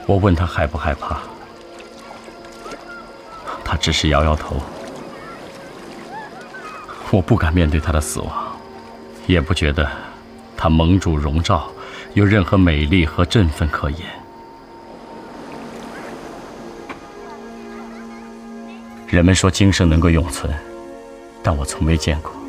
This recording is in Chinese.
我问他害不害怕，他只是摇摇头。我不敢面对他的死亡，也不觉得他蒙主容照有任何美丽和振奋可言。人们说今生能够永存，但我从没见过。